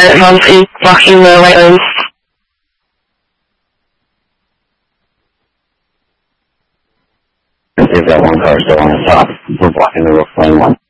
healthy, blocking the right lanes. If that one car is still on the top, we're blocking the lane one.